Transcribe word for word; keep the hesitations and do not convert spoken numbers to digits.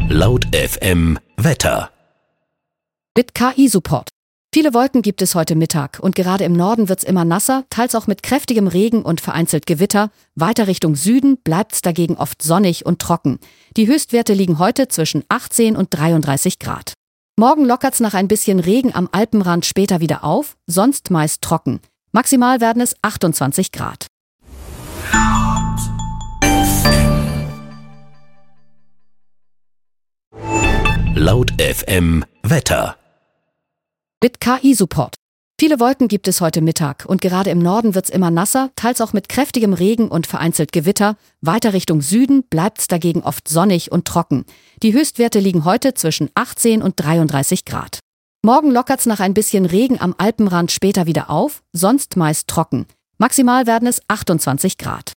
Laut F M Wetter. Mit K I-Support. Viele Wolken gibt es heute Mittag und gerade im Norden wird's immer nasser, teils auch mit kräftigem Regen und vereinzelt Gewitter. Weiter Richtung Süden bleibt's dagegen oft sonnig und trocken. Die Höchstwerte liegen heute zwischen achtzehn und dreiunddreißig Grad. Morgen lockert's nach ein bisschen Regen am Alpenrand später wieder auf, sonst meist trocken. Maximal werden es achtundzwanzig Grad. Laut F M Wetter. Mit K I-Support. Viele Wolken gibt es heute Mittag und gerade im Norden wird's immer nasser, teils auch mit kräftigem Regen und vereinzelt Gewitter. Weiter Richtung Süden bleibt's dagegen oft sonnig und trocken. Die Höchstwerte liegen heute zwischen achtzehn und dreiunddreißig Grad. Morgen lockert's nach ein bisschen Regen am Alpenrand später wieder auf, sonst meist trocken. Maximal werden es achtundzwanzig Grad.